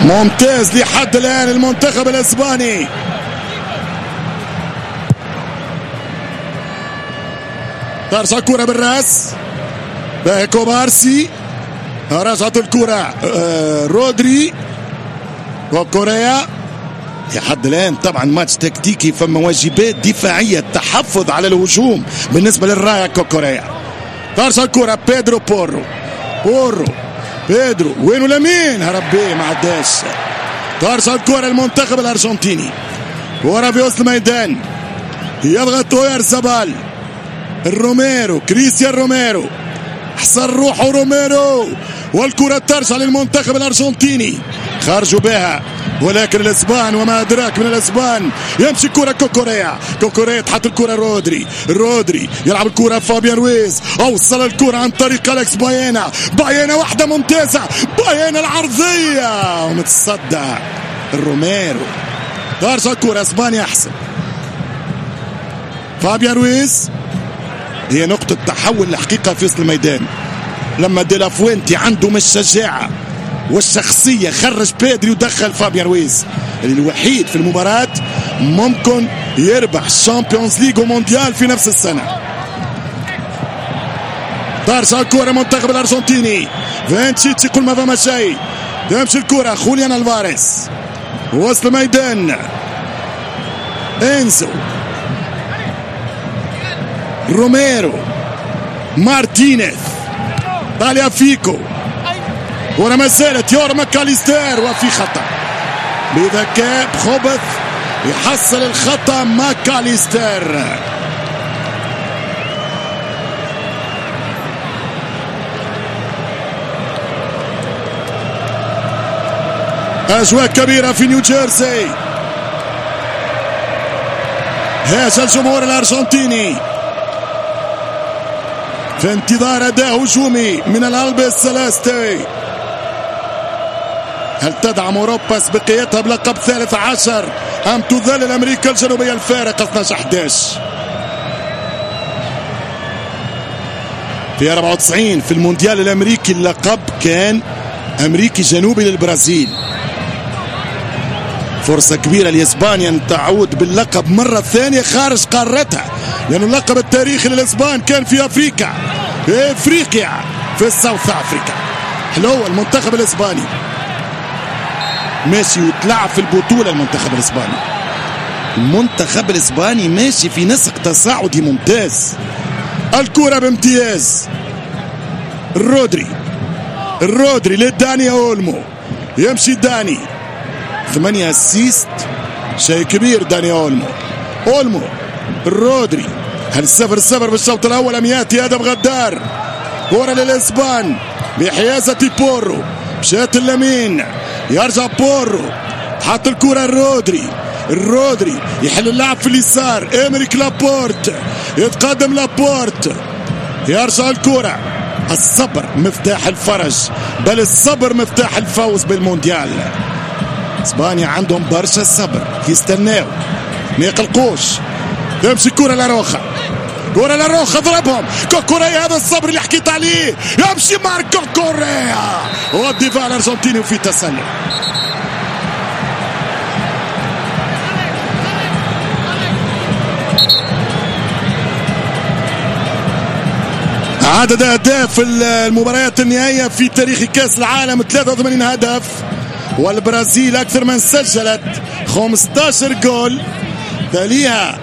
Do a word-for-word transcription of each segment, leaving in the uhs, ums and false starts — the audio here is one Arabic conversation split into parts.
ممتاز لحد الآن المنتخب الإسباني. ترجع الكرة بالراس باكو بارسي، رجعت الكرة آه رودري وكوريا. لحد الآن طبعا ماتش تكتيكي، فما واجبات دفاعية، التحفظ على الهجوم بالنسبة للرايا كوكوريا. ترجع الكرة بيدرو بورو بورو بيدرو وينو لمين هربي ما عداش. ترجع الكرة المنتخب الأرجنتيني، كرة في وسط الميدان يضغط اوير زبال الروميرو كريستيان روميرو حصل روحه روميرو، والكرة ترجع للمنتخب الأرجنتيني. خرجوا بها ولكن الاسبان وما ادراك من الاسبان. يمشي كرة كوكوريا، كوكوريا تحط الكرة رودري، رودري يلعب الكرة فابيان رويز، اوصل الكرة عن طريق اليكس باينا، باينا واحدة ممتازة، باينا العرضية ومتصدى الروميرو. ترجع الكرة اسبانيا احسن. فابيان رويز هي نقطة تحول الحقيقة في وسط الميدان، لما ديلافوينتي عنده من الشجاعة والشخصية خرج بيدري ودخل فابيان رويز الوحيد في المباراة ممكن يربح الشامبيونز ليج ومونديال في نفس السنة. ترجع الكرة منتخب الأرجنتيني، فانتشيتش يقول ما فما شيء. تمشي الكرة خوليان الفاريز وسط الميدان، انزو روميرو مارتينيز طالع فيكو، ورا ما زالت يورا ماكاليستر وفي خطأ بذكاء بخبث يحصل الخطأ ماكاليستر. أجواء كبيرة في نيوجيرسي، هاج الجمهور الأرجنتيني في انتظار أداء هجومي من الألبس سيليستي. هل تدعم أوروبا سبقيتها بلقب ثالث عشر أم تذلل أمريكا الجنوبية الفارق اثني عشر أحد عشر؟ في أربعة وتسعين في المونديال الأمريكي اللقب كان أمريكي جنوبي للبرازيل. فرصة كبيرة لإسبانيا أن تعود باللقب مرة ثانية خارج قارتها، لأن اللقب التاريخي للإسبان كان في أفريقيا، في أفريقيا في ساوث أفريقيا. حلو المنتخب الإسباني ماشي وتلعب في البطولة. المنتخب الإسباني المنتخب الإسباني ماشي في نسق تصاعدي ممتاز. الكرة بامتياز رودري، الرودري لداني أولمو، يمشي داني ثمانية اسيست، شيء كبير داني أولمو. أولمو الرودري، هل الصفر صفر بالشوط الأول أم يأتي هدف غدار؟ كرة للإسبان بحيازة بورو، مشات اللمين يرجع بورو، حط الكرة الرودري، الرودري يحل اللعب في اليسار، إمريك لابورت يتقدم لابورت، يرجع الكرة. الصبر مفتاح الفرج، بل الصبر مفتاح الفوز بالمونديال. اسبانيا عندهم برشا الصبر، يستناو ما يقلقوش. تمشي كرة لاروخا، كرة لاروخا ضربهم كوكوريا، هذا الصبر اللي حكيت عليه. يمشي ماركو كوريا والدفاع الارجنتيني وفي تسلل. عدد اهداف المباريات النهائية في تاريخ كأس العالم ثلاثة وثمانين هدف، والبرازيل أكثر من سجلت خمسة عشر جول، تليها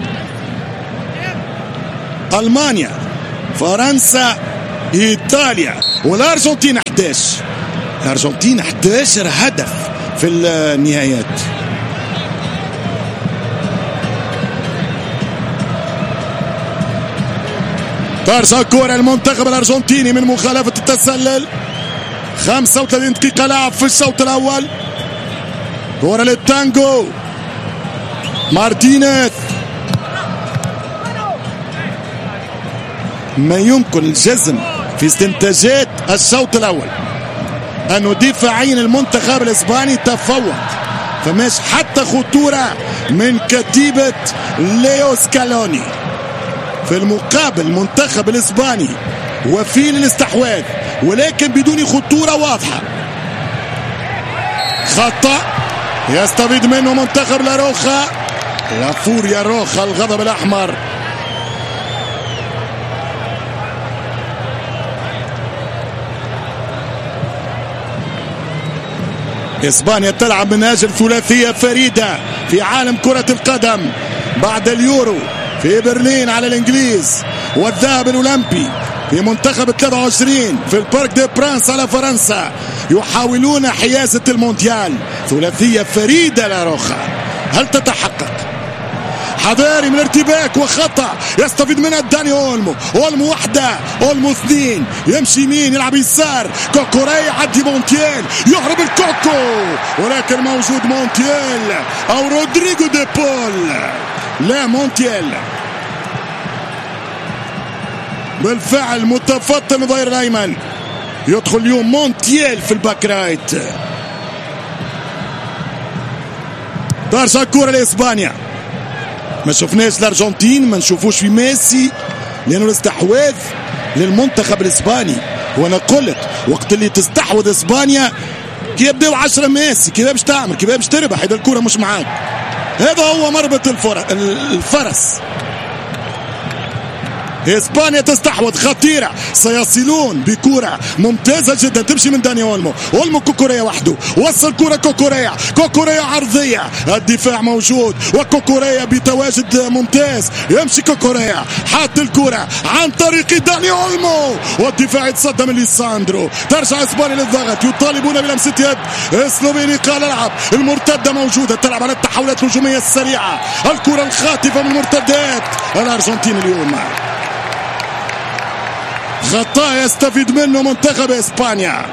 ألمانيا فرنسا إيطاليا، والأرجنتين أحد عشر. الأرجنتين أحد عشر هدف في النهايات. ترجع كرة المنتخب الأرجنتيني من مخالفة التسلل. خمسة وثلاثين دقيقة لعب في الشوط الأول. كرة للتانجو مارتينيز، ما يمكن الجزم في استنتاجات الشوط الأول أنه دفاعيا المنتخب الإسباني تفوق، فماش حتى خطورة من كتيبة ليو سكالوني. في المقابل المنتخب الإسباني وفي الاستحواذ ولكن بدون خطورة واضحة. خطأ يستفيد منه منتخب لاروخا. لا فوريا روخا الغضب الأحمر. إسبانيا تلعب من أجل ثلاثية فريدة في عالم كرة القدم بعد اليورو في برلين على الإنجليز والذهب الأولمبي في منتخب ثلاثة وعشرين في البارك دي برانس على فرنسا. يحاولون حيازة المونديال. ثلاثية فريدة لاروخا، هل تتحقق؟ حذاري من ارتباك وخطأ يستفيد منها داني اولمو. اولمو واحدة، اولمو اثنين، يمشي يمين يلعب يسار، كوكوري يعدي مونتيال، يهرب الكوكو ولكن موجود مونتيال او رودريغو دي بول. لا مونتيال بالفعل متفطن الظهير الايمن. يدخل اليوم مونتيال في الباك رايت. ترجع الكرة لإسبانيا. ما شفناش الأرجنتين، ما نشوفوش في ميسي لأنه الاستحواذ للمنتخب الإسباني. وأنا قلت وقت اللي تستحوذ إسبانيا كي يبدأوا عشرة ميسي كيف باش تعمل، كيف باش تربح إذا الكرة مش معاك. هذا هو مربط الفرس. إسبانيا تستحوذ خطيرة، سيصلون بكرة ممتازة جدا تمشي من داني اولمو. اولمو كوكوريا وحده، وصل كرة كوكوريا، كوكوريا عرضية، الدفاع موجود وكوكوريا بتواجد ممتاز. يمشي كوكوريا حاط الكرة عن طريق داني اولمو والدفاع يتصدى من ليساندرو. ترجع إسبانيا للضغط، يطالبون بلمسة يد. سلوفيني قال العب. المرتدة موجودة، تلعب على التحولات الهجومية السريعة، الكرة الخاطفة من المرتدات. الأرجنتين اليوم خطأ يستفيد منه منتخب إسبانيا.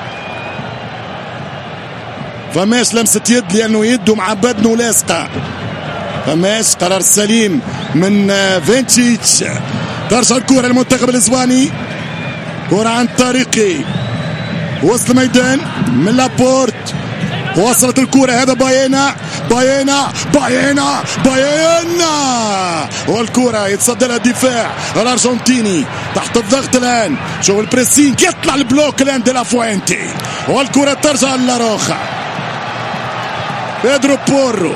فماش لمسة يد لأنه يده مع بدنه لاصقة. فماش قرار سليم من فينتشيتش. ترجع الكرة للمنتخب الإسباني، كرة عن طريقي وسط الميدان من لابورت. وصلت الكرة، هذا باينا باينا باينا باينا والكرة يتصدى لها الدفاع الأرجنتيني تحت الضغط الآن. شوف البريسينج، يطلع البلوك الآن دي لافوينتي والكرة ترجع للاروخا. بيدرو بورو.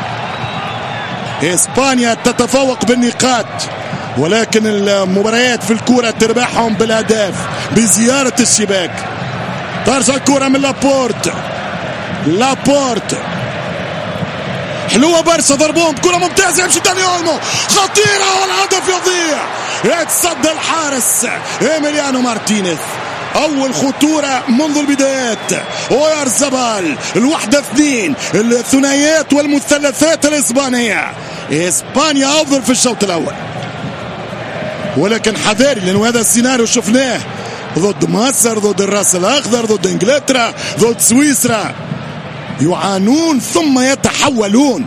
إسبانيا تتفوق بالنقاط ولكن المباريات في الكرة تربحهم بالأهداف بزيارة الشباك. ترجع الكرة من لابورت. لابورت حلوة برشا، ضربوهم كرة ممتازة، يمشي داني اولمو خطيرة والهدف يضيع. يتصدى الحارس إيميليانو مارتينيز. أول خطورة منذ البدايات. ويارزبال الوحدة اثنين، الثنائيات والمثلثات الإسبانية. إسبانيا أفضل في الشوط الأول ولكن حذاري لأنه هذا السيناريو شفناه ضد مصر، ضد الراس الأخضر، ضد إنجلترا، ضد سويسرا. يعانون ثم يتحولون.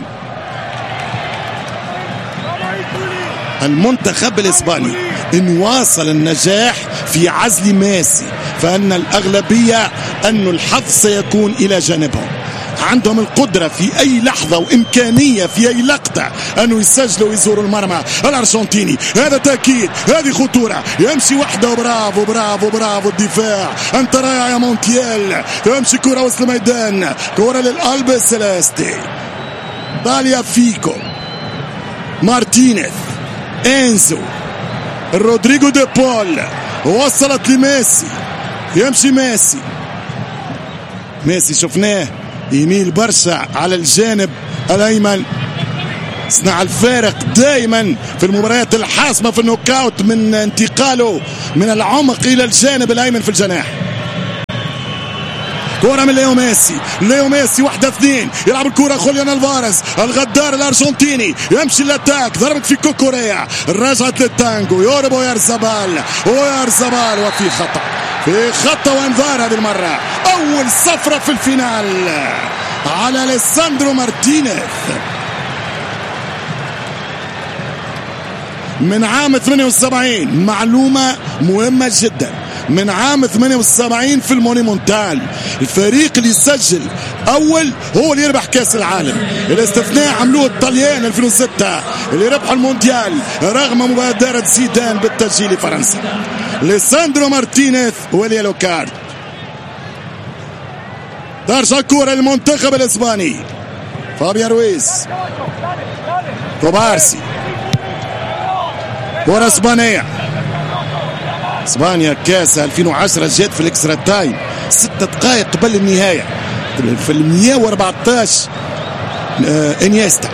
المنتخب الإسباني إن واصل النجاح في عزل ميسي فإن الأغلبية أن الحظ سيكون إلى جانبهم. عندهم القدرة في أي لحظة وإمكانية في أي لقطة أنه يسجلوا ويزوروا المرمى. الأرجنتيني هذا تأكيد، هذه خطورة، يمشي وحده وبرافو برافو برافو الدفاع. أنت رائع يا مونتيال. تمشي كرة وسط الميدان، كرة للقلب سيليستي. طاليا فيكو، مارتينيز، إنزو، رودريغو دي بول. وصلت لميسي، يمشي ميسي. ميسي شفناه يميل برشا على الجانب الأيمن، صنع الفارق دائما في المباريات الحاسمة في النوكاوت من انتقاله من العمق إلى الجانب الأيمن في الجناح. كرة من ليو ميسي، ليو ميسي واحدة اثنين، يلعب الكرة خوليان الفاريز الغدار الأرجنتيني، يمشي الاتاك، ضربت في كوكوريا، رجعت للتانجو، يورب ويارزبال ويارزبال وفي خطأ، في خطأ وانذار هذه المرة. أول صفرة في الفينال على ليساندرو مارتينيز. من عام ثمانية وسبعين، معلومة مهمة جدا، من عام ثمانية وسبعين في المونيمونتال الفريق اللي يسجل أول هو اللي يربح كأس العالم. الاستثناء عملوه الطليان ألفين وستة اللي ربحوا المونديال رغم مبادرة زيدان بالتسجيل لفرنسا. ليساندرو مارتينيز واليلو كارد. ترجع الكرة للمنتخب الاسباني. فابيان رويز، كوبارسي، كرة اسبانية. اسبانيا كاس ألفين وعشرة جات في الاكسترا تايم ستة دقائق قبل النهاية في ال مئة وأربعة عشر. آه انيستا،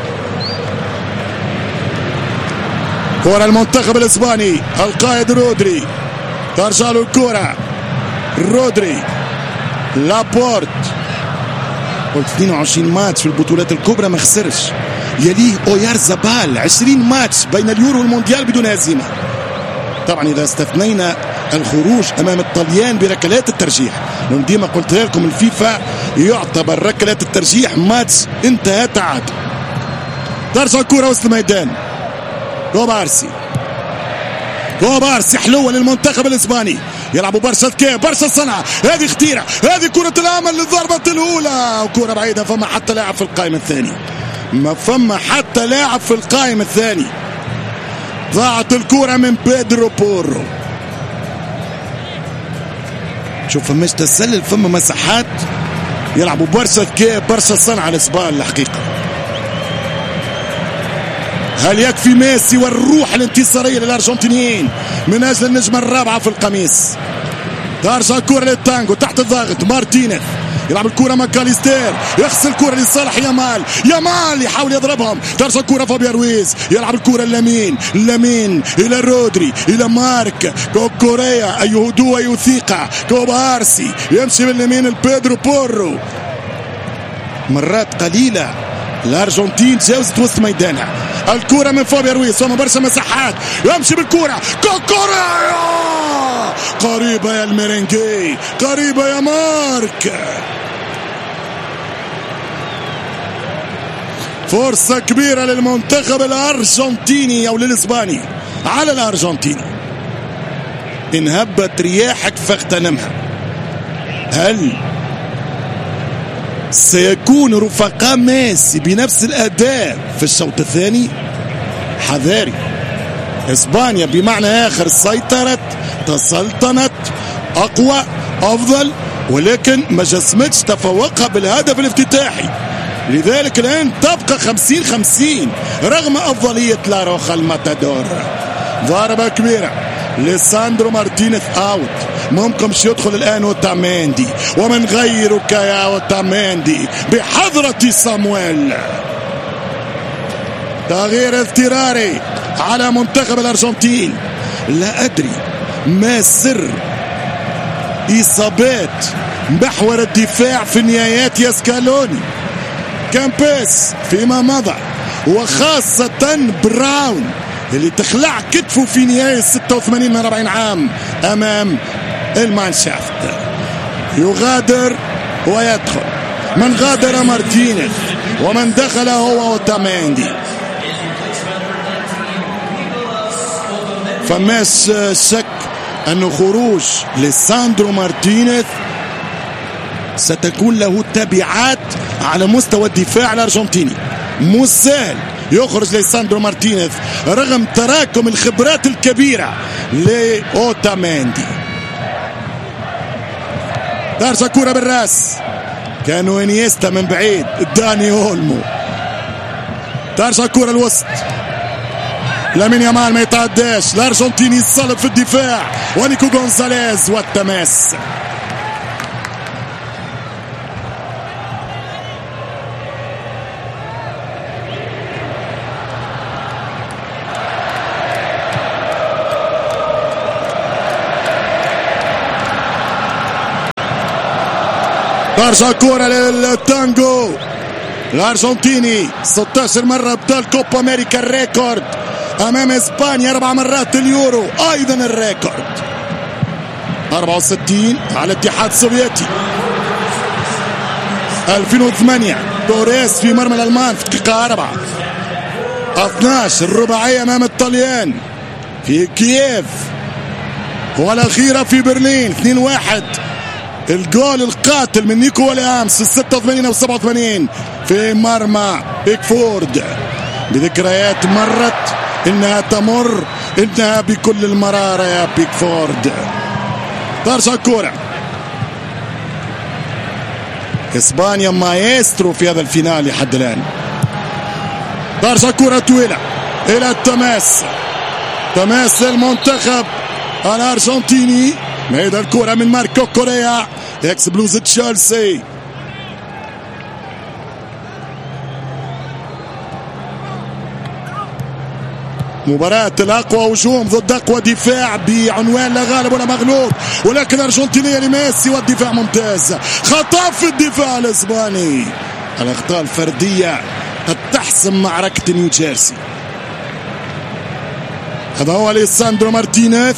كرة المنتخب الاسباني القائد رودري، ترجع له الكرة رودري. لابورت، قلت اثنين وعشرين ماتش في البطولات الكبرى ما خسرش. يليه اويار زبال عشرين ماتش بين اليورو والمونديال بدون هزيمة. طبعا اذا استثنينا الخروج امام الطليان بركلات الترجيح، لان ديما قلت لكم الفيفا يعتبر ركلات الترجيح ماتش انتهى تعادل. ترجع الكرة وسط الميدان. كوبارسي، كوبارسي حلوة للمنتخب الاسباني، يلعبوا برشا ذكاء برشا صنعة. هذه خطيرة، هذه كرة الأمل للضربة الأولى، وكرة بعيدة. فما حتى لاعب في القائم الثاني، ما فما حتى لاعب في القائم الثاني. ضاعت الكرة من بيدرو بورو. شوف فماش تسلل، فما مساحات، يلعبوا برشا ذكاء برشا صنعة الاسبان الحقيقة. هل يكفي ميسي والروح الانتصارية للأرجنتينيين من أجل النجمة الرابعة في القميص؟ ترجع الكرة للتانجو تحت الضغط. مارتينيز يلعب الكرة ماكاليستير، يغسل الكرة لصالح يامال. يامال يحاول يضربهم. ترجع الكرة فابيان رويز، يلعب الكرة لامين. لامين إلى رودري، إلى مارك كوكوريا. أي هدوء أي ثقة. كوبارسي يمشي باليمين البيدرو بورو. مرات قليلة الأرجنتين تجاوزت وسط ميدانها. الكرة من فابيان رويز، فما برشا مساحات، يمشي بالكرة. كوكوريا قريبة يا الميرينجي، قريبة يا مارك. فرصة كبيرة للمنتخب الأرجنتيني أو للإسباني على الأرجنتيني. إن هبت رياحك فاغتنمها. هل سيكون رفقاء ميسي بنفس الأداء في الشوط الثاني؟ حذاري. إسبانيا بمعنى آخر سيطرت، تسلطنت، أقوى، أفضل، ولكن ما جسمتش تفوقها بالهدف الافتتاحي. لذلك الآن تبقى خمسين خمسين رغم أفضلية لاروخا الماتادور. ضربة كبيرة لساندرو مارتينيز اوت. ممكن مش يدخل الآن اوتاميندي، ومن غيرك يا اوتاميندي بحضرة صامويل. تغيير اضطراري على منتخب الأرجنتين. لا أدري ما سر إصابات محور الدفاع في نهايات ياسكالوني. كامبيس فيما مضى، وخاصة براون اللي تخلع كتفه في نهاية ستة وثمانين من أربعين عام أمام المانشافت. يغادر ويدخل. من غادر مارتينيز ومن دخل هو اوتاميندي. فماش شك أنه خروج لساندرو مارتينيز ستكون له تبعات على مستوى الدفاع الأرجنتيني. مو سهل يخرج لساندرو مارتينيز رغم تراكم الخبرات الكبيرة لأوتاميندي. ترجع كرة بالراس، كانوا انيستا من بعيد. داني اولمو. ترجع كرة الوسط. لامين يامال ما يتعداش. الارجنتيني يصلب في الدفاع، ونيكو غونزاليز والتماس. ترجع كرة للتانجو. الارجنتيني ستة عشر مرة ابطال كوبا امريكا الريكورد امام اسبانيا، اربع مرات اليورو ايضا الريكورد. أربعة وستين على الاتحاد السوفيتي. ألفين وثمانية توريس في مرمى الالمان في دقيقة أربعة. اثناشر الرباعية امام الطليان في كييف، والاخيرة في برلين اثنين واحد. الجول القاتل من نيكو ويليامز في ستة وثمانين او سبعة وثمانين في مرمى بيكفورد. بذكريات مرت، انها تمر، انها بكل المرارة يا بيكفورد. ترجع الكرة إسبانيا مايسترو في هذا الفينال لحد الآن. ترجع كرة طويلة إلى التماس، تماس المنتخب الأرجنتيني. هيدا الكرة من ماركو كوريا اكس بلوز تشيلسي. مباراة الأقوى هجوم ضد أقوى دفاع بعنوان لا غالب ولا مغلوب، ولكن الأرجنتينية لميسي والدفاع ممتاز. خطأ في الدفاع الإسباني، الأخطاء الفردية قد تحسم معركة نيوجيرسي. هذا هو ليساندرو مارتينيز.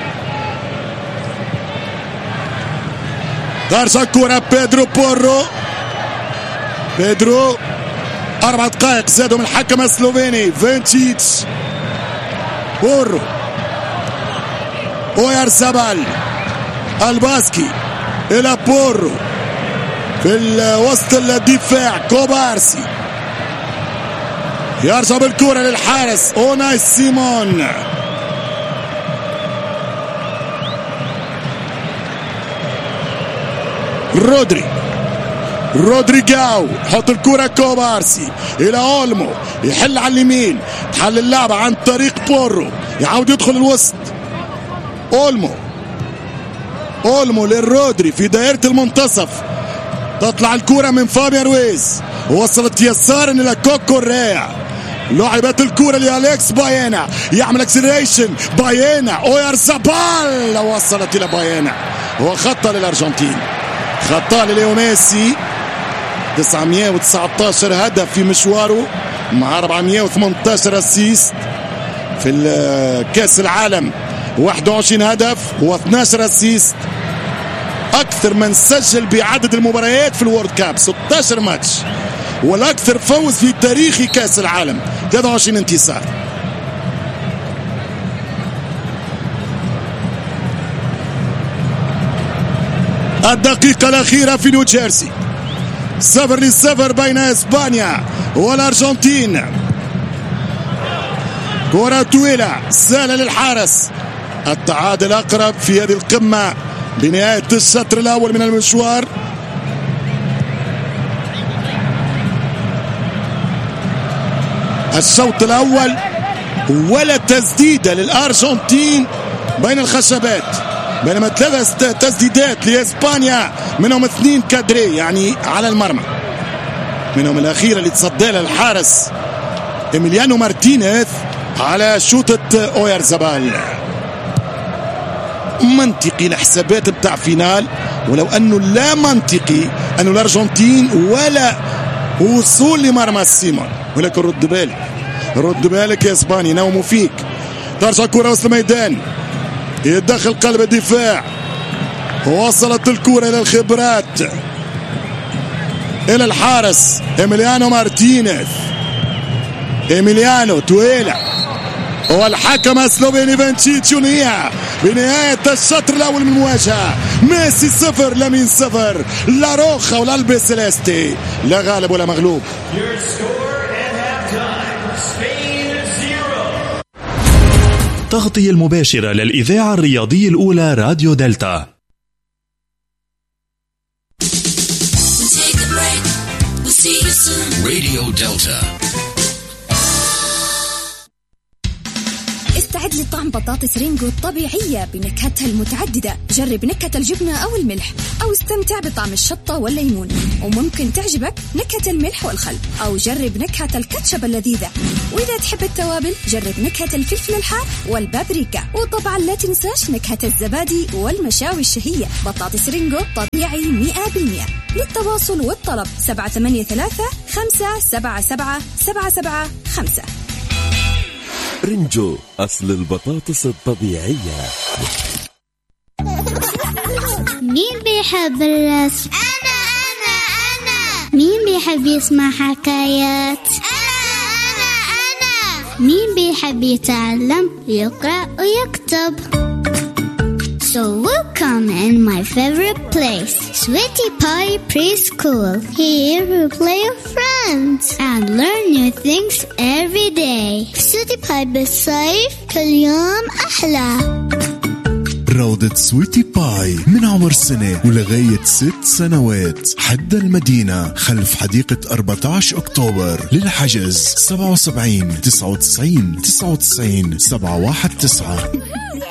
ترجع كرة بيدرو بورو. بيدرو أربع دقائق زادوا من الحكم السلوفيني فينتشيتش. بورو اويارزابال الباسكي إلى بورو في وسط الدفاع. كوبارسي يرجع بالكرة للحارس أوناي سيمون. رودري رودريجاو حط الكرة كوبارسي إلى أولمو، يحل على اليمين، تحل اللعبة عن طريق بورو، يعاود يدخل الوسط. أولمو أولمو للرودري في دائرة المنتصف، تطلع الكرة من فابيان رويز، وصلت يسارا إلى كوكو ريا. لعبت الكرة لأليكس باينا، يعمل اكسلريشن باينا. اويارزابال وصلت إلى باينا، وخطأ للأرجنتين، خطأ لليو ميسي. تسعمائة وتسعة عشر هدف في مشواره مع أربعمائة وثمانية عشر اسيست في كأس العالم. واحد وعشرين هدف واثني عشر اسيست، أكثر من سجل بعدد المباريات في الورد كاب ستة عشر ماتش، والأكثر فوز في تاريخ كأس العالم ثلاثة وعشرين انتصار. الدقيقة الأخيرة في نيوجيرسي، صفر لصفر بين إسبانيا والأرجنتين. كرة طويلة سهلة للحارس، التعادل أقرب في هذه القمة بنهاية الشطر الأول من المشوار. الشوط الأول ولا تسديدة للأرجنتين بين الخشبات، بينما ثلاث تسديدات لإسبانيا، منهم اثنين كادري يعني على المرمى، منهم الأخيرة اللي تصدى لها الحارس إيميليانو مارتينيز على شوطة اويارزابال. منطقي الحسابات بتاع فينال، ولو أنه لا منطقي أنه الأرجنتين ولا وصول لمرمى سيمون، ولكن رد بالك رد بالك يا إسبانيا، نوموا فيك. ترجع كرة وسط الميدان، يدخل قلب الدفاع، وصلت الكرة إلى الخبرات إلى الحارس إيميليانو مارتينيز. إيميليانو طويلة، والحكم السلوفيني فينتشيتش ينهيها بنهاية الشطر الأول من المواجهة. ميسي صفر، لامين صفر، لا روخا ولا البيسيليستي، لا غالب ولا مغلوب. تغطية المباشرة للإذاعة الرياضية الأولى راديو دلتا. راديو دلتا. استعد لطعم بطاطس رينجو الطبيعية بنكهتها المتعددة. جرب نكهة الجبنة أو الملح، أو استمتع بطعم الشطة والليمون، وممكن تعجبك نكهة الملح والخل، أو جرب نكهة الكاتشب اللذيذة. وإذا تحب التوابل جرب نكهة الفلفل الحار والبابريكا، وطبعا لا تنساش نكهة الزبادي والمشاوي الشهية. بطاطس رينجو طبيعي مئة بالمئة. للتواصل والطلب سبعة ثمانية ثلاثة خمسة سبعة سبعة سبعة سبعة خمسة. رينجو، أصل البطاطس الطبيعية. مين بيحب الرسم؟ أنا أنا أنا. مين بيحب يسمع حكايات؟ أنا أنا أنا. مين بيحب يتعلم يقرأ ويكتب؟ So welcome in my favorite place, Sweetie Pie Preschool. Here we play with friends and learn new things every day. Sweetie Pie بالصيف كل يوم أحلى. روضة سويتي باي من عمر سنة ولغاية ست سنوات. حد المدينة خلف حديقة أربعة عشر أكتوبر. للحجز سبعة وسبعين تسعة وتسعين تسعة وتسعين سبعة واحد تسعة.